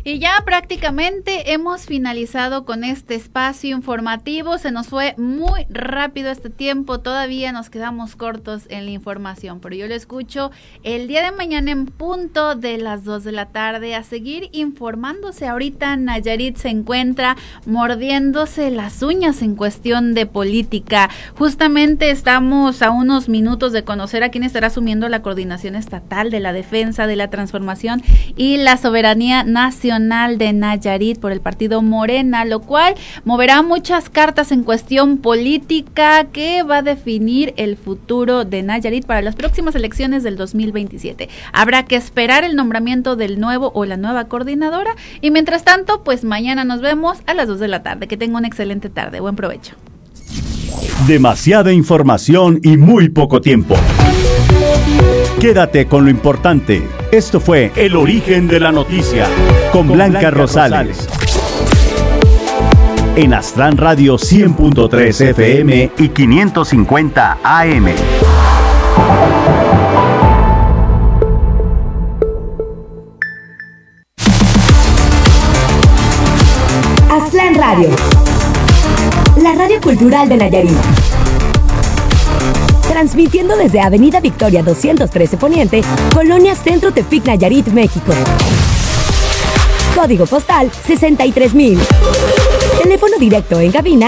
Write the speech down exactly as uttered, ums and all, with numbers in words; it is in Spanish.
Y ya prácticamente hemos finalizado con este espacio informativo. Se nos fue muy rápido este tiempo. Todavía nos quedamos cortos en la información, pero yo lo escucho el día de mañana en punto de las dos de la tarde a seguir informándose. Ahorita Nayarit se encuentra mordiéndose las uñas en cuestión de política. Justamente estamos a unos minutos de conocer a quién estará asumiendo la coordinación estatal de la defensa de la transformación y la soberanía nacional de Nayarit por el partido Morena, lo cual moverá muchas cartas en cuestión política que va a definir el futuro de Nayarit para las próximas elecciones del dos mil veintisiete. Habrá que esperar el nombramiento del nuevo o la nueva coordinadora y mientras tanto, pues mañana nos vemos a las dos de la tarde. Que tenga una excelente tarde. Buen provecho. Demasiada información y muy poco tiempo. Quédate con lo importante. Esto fue El Origen de la Noticia con, con Blanca, Blanca Rosales. Rosales. En Astran Radio cien punto tres F M y quinientos cincuenta A M. Astran Radio, la radio cultural de Nayarit. Transmitiendo desde Avenida Victoria doscientos trece Poniente, Colonia Centro Tepic, Nayarit, México. Código postal sesenta y tres mil. Teléfono directo en cabina